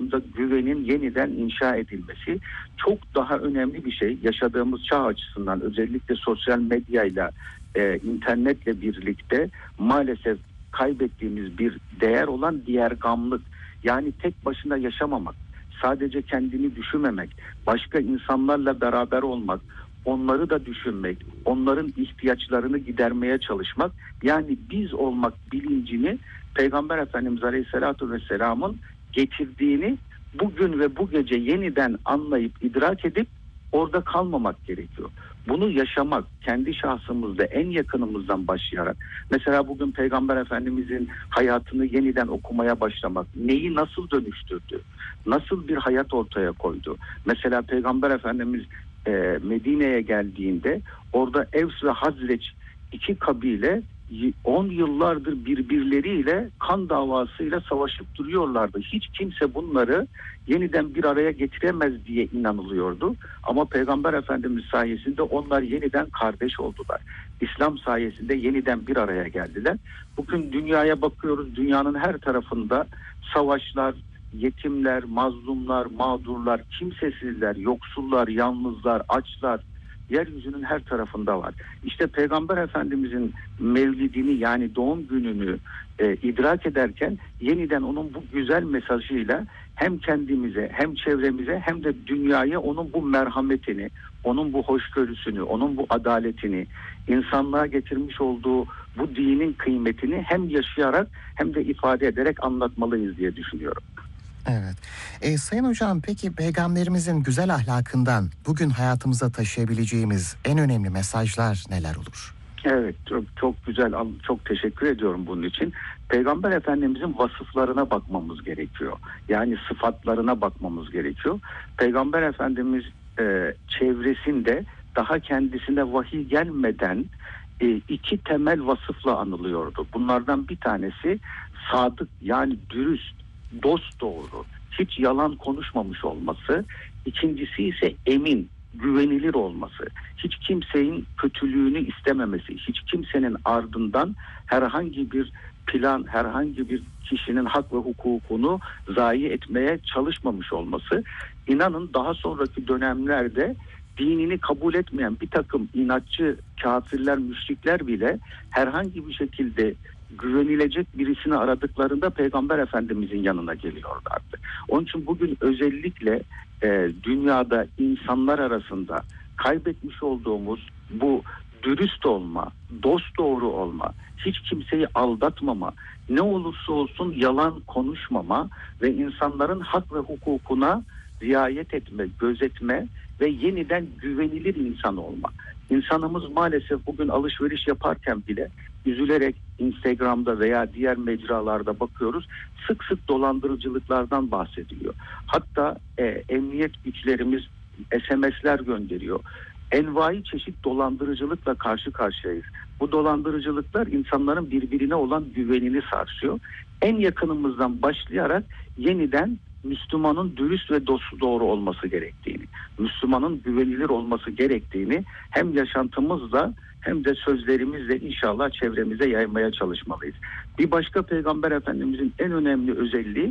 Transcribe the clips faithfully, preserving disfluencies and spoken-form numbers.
arasında güvenin yeniden inşa edilmesi çok daha önemli bir şey. Yaşadığımız çağ açısından özellikle sosyal medyayla, e, internetle birlikte maalesef kaybettiğimiz bir değer olan diğergamlık. Yani tek başına yaşamamak, sadece kendini düşünmemek, başka insanlarla beraber olmak, onları da düşünmek, onların ihtiyaçlarını gidermeye çalışmak, yani biz olmak bilincini Peygamber Efendimiz Aleyhisselatü Vesselam'ın getirdiğini bugün ve bu gece yeniden anlayıp idrak edip orada kalmamak gerekiyor. Bunu yaşamak, kendi şahsımızda en yakınımızdan başlayarak, mesela bugün Peygamber Efendimizin hayatını yeniden okumaya başlamak, neyi nasıl dönüştürdü, nasıl bir hayat ortaya koydu. Mesela Peygamber Efendimiz e, Medine'ye geldiğinde orada Evs ve Hazreç iki kabile on yıllardır birbirleriyle kan davasıyla savaşıp duruyorlardı. Hiç kimse bunları yeniden bir araya getiremez diye inanılıyordu. Ama Peygamber Efendimiz sayesinde onlar yeniden kardeş oldular. İslam sayesinde yeniden bir araya geldiler. Bugün dünyaya bakıyoruz. Dünyanın her tarafında savaşlar, yetimler, mazlumlar, mağdurlar, kimsesizler, yoksullar, yalnızlar, açlar, yeryüzünün her tarafında var. İşte Peygamber Efendimizin mevlidini, yani doğum gününü e, idrak ederken yeniden onun bu güzel mesajıyla hem kendimize hem çevremize hem de dünyaya onun bu merhametini, onun bu hoşgörüsünü, onun bu adaletini, insanlığa getirmiş olduğu bu dinin kıymetini hem yaşayarak hem de ifade ederek anlatmalıyız diye düşünüyorum. Evet. E, Sayın Hocam, peki Peygamberimizin güzel ahlakından bugün hayatımıza taşıyabileceğimiz en önemli mesajlar neler olur? Evet, çok, çok güzel, çok teşekkür ediyorum bunun için. Peygamber Efendimizin vasıflarına bakmamız gerekiyor. Yani sıfatlarına bakmamız gerekiyor. Peygamber Efendimiz e, çevresinde daha kendisine vahiy gelmeden e, iki temel vasıfla anılıyordu. Bunlardan bir tanesi sadık, yani dürüst, dost doğru, hiç yalan konuşmamış olması. İkincisi ise emin, güvenilir olması. Hiç kimsenin kötülüğünü istememesi, hiç kimsenin ardından herhangi bir plan, herhangi bir kişinin hak ve hukukunu zayi etmeye çalışmamış olması. İnanın daha sonraki dönemlerde dinini kabul etmeyen bir takım inatçı kafirler, müşrikler bile herhangi bir şekilde güvenilecek birisini aradıklarında Peygamber Efendimizin yanına geliyorlardı. Onun için bugün özellikle e, dünyada insanlar arasında kaybetmiş olduğumuz bu dürüst olma, dost doğru olma, hiç kimseyi aldatmama, ne olursa olsun yalan konuşmama ve insanların hak ve hukukuna riayet etme, gözetme ve yeniden güvenilir insan olma. İnsanımız maalesef bugün alışveriş yaparken bile üzülerek Instagram'da veya diğer mecralarda bakıyoruz, sık sık dolandırıcılıklardan bahsediliyor. Hatta e, emniyet güçlerimiz S M S'ler gönderiyor. Envai çeşit dolandırıcılıkla karşı karşıyayız. Bu dolandırıcılıklar insanların birbirine olan güvenini sarsıyor. En yakınımızdan başlayarak yeniden Müslümanın dürüst ve dostu doğru olması gerektiğini, Müslümanın güvenilir olması gerektiğini hem yaşantımızla hem de sözlerimizle inşallah çevremize yaymaya çalışmalıyız. Bir başka Peygamber Efendimizin en önemli özelliği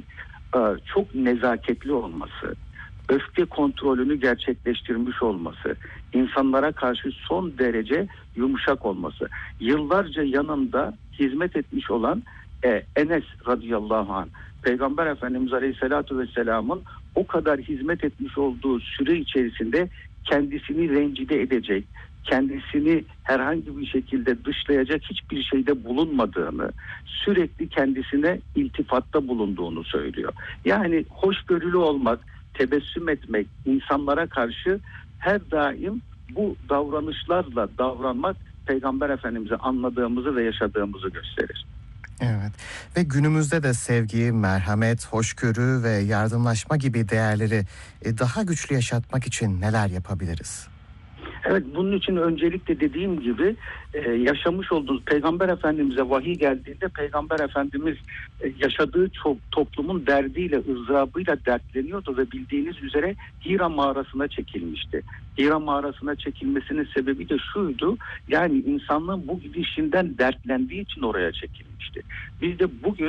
çok nezaketli olması, öfke kontrolünü gerçekleştirmiş olması, insanlara karşı son derece yumuşak olması. Yıllarca yanında hizmet etmiş olan e, Enes radıyallahu anh, Peygamber Efendimiz Aleyhisselatü Vesselam'ın o kadar hizmet etmiş olduğu süre içerisinde kendisini rencide edecek, kendisini herhangi bir şekilde dışlayacak hiçbir şeyde bulunmadığını, sürekli kendisine iltifatta bulunduğunu söylüyor. Yani hoşgörülü olmak, tebessüm etmek, insanlara karşı her daim bu davranışlarla davranmak Peygamber Efendimiz'i anladığımızı ve yaşadığımızı gösterir. Evet, ve günümüzde de sevgi, merhamet, hoşgörü ve yardımlaşma gibi değerleri daha güçlü yaşatmak için neler yapabiliriz? Evet, bunun için öncelikle dediğim gibi e, yaşamış olduğumuz Peygamber Efendimiz'e vahiy geldiğinde Peygamber Efendimiz e, yaşadığı çok toplumun derdiyle, ızdırabıyla dertleniyordu ve bildiğiniz üzere Hira mağarasına çekilmişti. Hira mağarasına çekilmesinin sebebi de şuydu, yani insanlığın bu gidişinden dertlendiği için oraya çekilmişti. Biz de bugün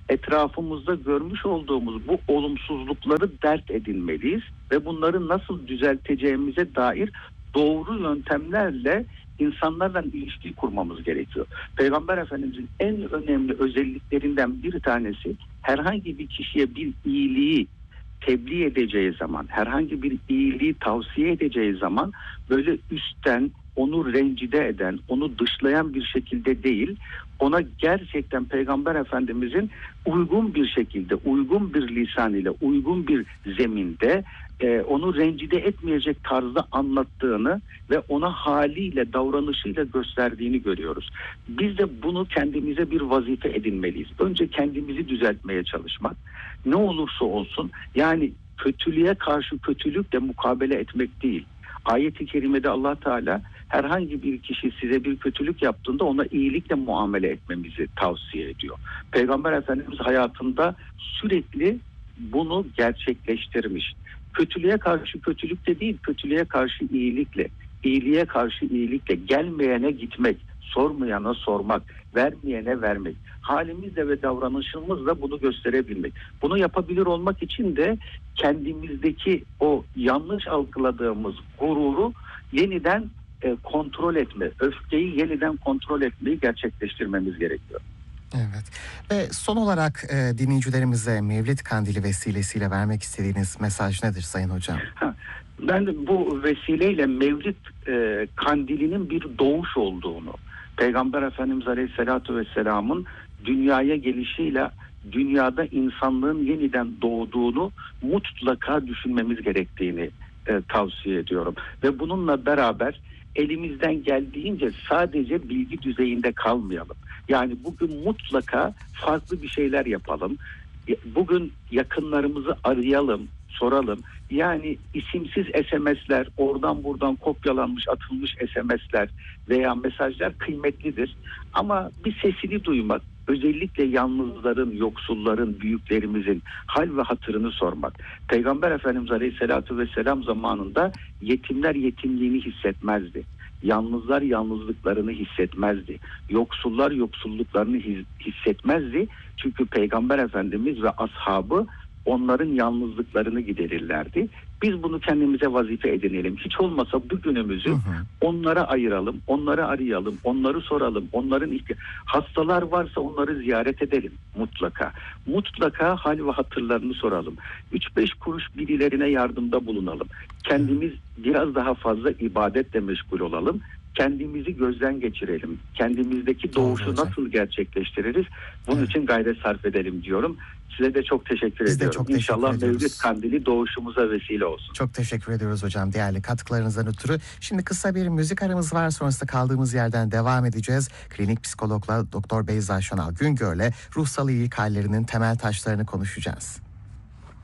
etrafımızda görmüş olduğumuz bu olumsuzlukları dert edinmeliyiz ve bunları nasıl düzelteceğimize dair doğru yöntemlerle insanlarla ilişki kurmamız gerekiyor. Peygamber Efendimizin en önemli özelliklerinden bir tanesi, herhangi bir kişiye bir iyiliği tebliğ edeceği zaman, herhangi bir iyiliği tavsiye edeceği zaman böyle üstten onu rencide eden, onu dışlayan bir şekilde değil, ona gerçekten Peygamber Efendimizin uygun bir şekilde, uygun bir lisan ile, uygun bir zeminde e, onu rencide etmeyecek tarzda anlattığını ve ona haliyle, davranışıyla gösterdiğini görüyoruz. Biz de bunu kendimize bir vazife edinmeliyiz. Önce kendimizi düzeltmeye çalışmak. Ne olursa olsun, yani kötülüğe karşı kötülükle mukabele etmek değil. Ayet-i kerimede Allah Teala herhangi bir kişi size bir kötülük yaptığında ona iyilikle muamele etmemizi tavsiye ediyor. Peygamber Efendimiz hayatında sürekli bunu gerçekleştirmiş. Kötülüğe karşı kötülükle değil, kötülüğe karşı iyilikle, iyiliğe karşı iyilikle, gelmeyene gitmek, sormayana sormak, vermeyene vermek. Halimizle ve davranışımızla bunu gösterebilmek. Bunu yapabilir olmak için de kendimizdeki o yanlış algıladığımız gururu yeniden e, kontrol etme, öfkeyi yeniden kontrol etmeyi gerçekleştirmemiz gerekiyor. Evet. Ve son olarak e, dinleyicilerimize Mevlid Kandili vesilesiyle vermek istediğiniz mesaj nedir Sayın Hocam? Ha, ben de bu vesileyle Mevlid e, Kandili'nin bir doğuş olduğunu, Peygamber Efendimiz Aleyhisselatü Vesselam'ın dünyaya gelişiyle dünyada insanlığın yeniden doğduğunu mutlaka düşünmemiz gerektiğini e, tavsiye ediyorum. Ve bununla beraber elimizden geldiğince sadece bilgi düzeyinde kalmayalım. Yani bugün mutlaka farklı bir şeyler yapalım. Bugün yakınlarımızı arayalım, soralım. Yani isimsiz S M S'ler, oradan buradan kopyalanmış, atılmış S M S'ler veya mesajlar kıymetlidir. Ama bir sesini duymak, özellikle yalnızların, yoksulların, büyüklerimizin hal ve hatırını sormak. Peygamber Efendimiz Aleyhisselatü Vesselam zamanında yetimler yetimliğini hissetmezdi. Yalnızlar yalnızlıklarını hissetmezdi. Yoksullar yoksulluklarını hissetmezdi. Çünkü Peygamber Efendimiz ve ashabı onların yalnızlıklarını giderirlerdi. Biz bunu kendimize vazife edinelim. Hiç olmasa bugünümüzü hı hı. onlara ayıralım, onları arayalım, onları soralım, onların ihti- hastalar varsa onları ziyaret edelim mutlaka. Mutlaka hal ve hatırlarını soralım. üç beş kuruş birilerine yardımda bulunalım. Kendimiz biraz daha fazla ibadetle meşgul olalım. Kendimizi gözden geçirelim. Kendimizdeki doğuşu Doğru, nasıl gerçekleştiririz? Bunun evet. için gayret sarf edelim diyorum. Size de çok teşekkür Biz ediyorum. De çok İnşallah teşekkür Mevlid Kandili doğuşumuza vesile olsun. Çok teşekkür ediyoruz hocam değerli katkılarınızdan ötürü. Şimdi kısa bir müzik aramız var. Sonrasında kaldığımız yerden devam edeceğiz. Klinik psikologla Doktor Beyza Şanal Güngör'le ruhsal iyilik hallerinin temel taşlarını konuşacağız.